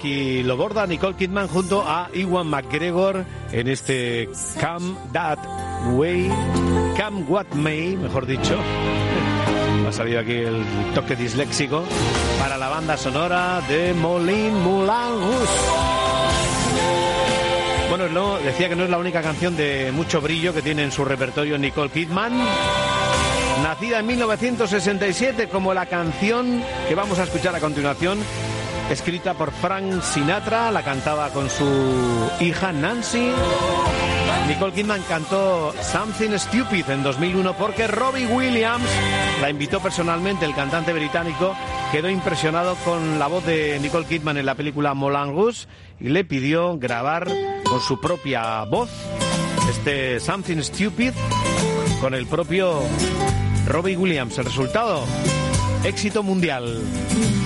Aquí lo borda Nicole Kidman junto a Ewan McGregor en este Come What May, mejor dicho. Me ha salido aquí el toque disléxico para la banda sonora de Moulin Rouge. Bueno, no, decía que no es la única canción de mucho brillo que tiene en su repertorio Nicole Kidman. Nacida en 1967 como la canción que vamos a escuchar a continuación, escrita por Frank Sinatra, la cantaba con su hija Nancy. Nicole Kidman cantó Something Stupid en 2001 porque Robbie Williams la invitó personalmente. El cantante británico quedó impresionado con la voz de Nicole Kidman en la película Moulin Rouge y le pidió grabar con su propia voz este Something Stupid con el propio Robbie Williams. El resultado, éxito mundial.